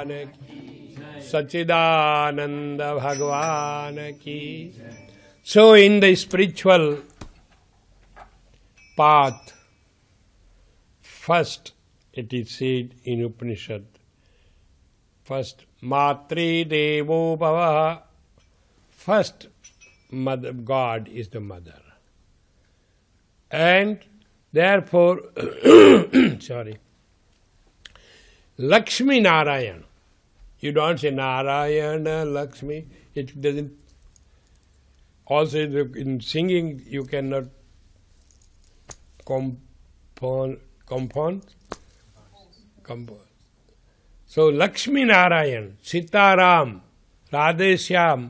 Bhagwan ki, Sachidananda Bhagwan ki. So in the spiritual path, first it is said in Upanishad, first Matri Devo Bhava, first mother, God is the mother. And therefore, sorry, Lakshmi Narayan. You don't say Narayana, Lakshmi. It doesn't. Also in singing you cannot compose. So Lakshmi Narayan, Sitaram, Radheshyam,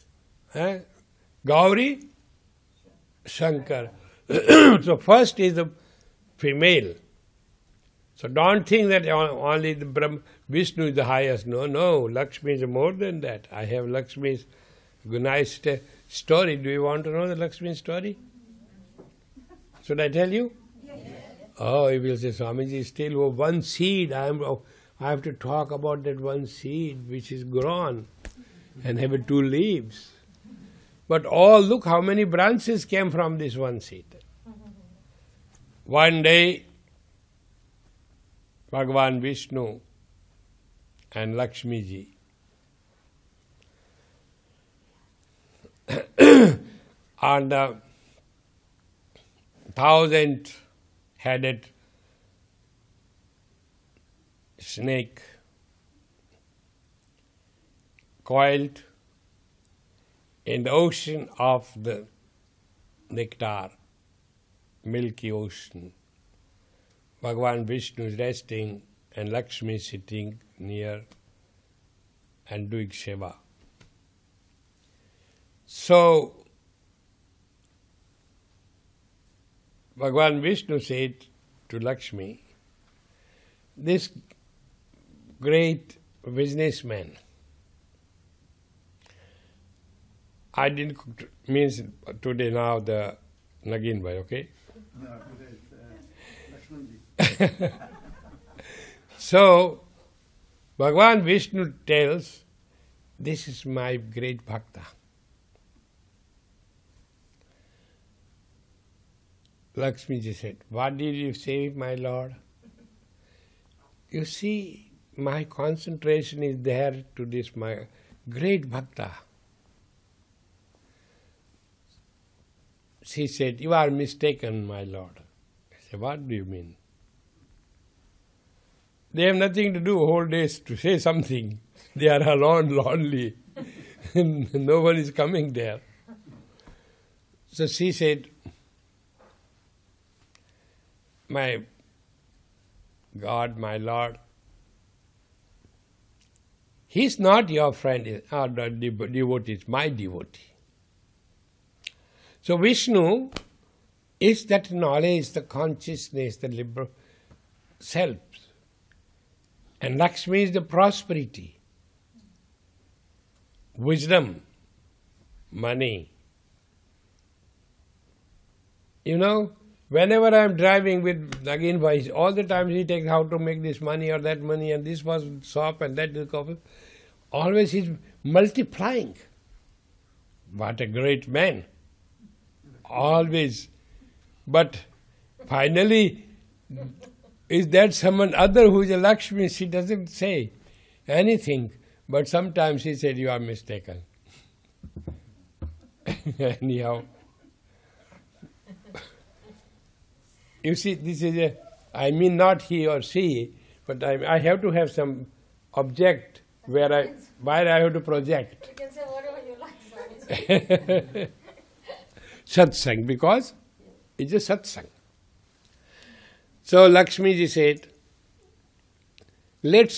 Gauri, Shankar. So first is the female. So don't think that only the Vishnu is the highest. No, Lakshmi is more than that. I have Lakshmi's nice story. Do you want to know the Lakshmi story? Should I tell you? Yes. Oh, you will say, Swamiji, still one seed. I have to talk about that one seed which is grown and have 2 leaves. But look how many branches came from this one seed. One day, Bhagwan Vishnu and Lakshmi ji on the 1,000-headed snake coiled in the ocean of the nectar, milky ocean. Bhagwan Vishnu is resting and Lakshmi sitting near and doing seva. So, Bhagwan Vishnu said to Lakshmi, this great businessman, I didn't cook, means today now the Nagin Bhai, okay? No, today Lakshmanji. So, Bhagwan Vishnu tells, this is my great bhakta. Lakshmi ji said, what did you say, my lord? You see, my concentration is there to this, my great bhakta. She said, you are mistaken, my lord. I said, what do you mean? They have nothing to do whole days to say something. They are alone, lonely. No one is coming there. So she said, my God, my Lord, he is not your friend, or the devotee, is my devotee. So Vishnu is that knowledge, the consciousness, the liberal self. And Lakshmi is the prosperity, wisdom, money. You know, whenever I am driving with Nagin Bhai, all the time he takes how to make this money or that money, and this was shop and that is coffee. Always he's multiplying. What a great man. Always. But finally, is that someone other who is a Lakshmi? She doesn't say anything, but sometimes she said, you are mistaken. Anyhow. You see, this is I mean not he or she, but I have to have some object where I have to project. You can say whatever you like, Satsang, because it's a satsang. So Lakshmi ji said, let's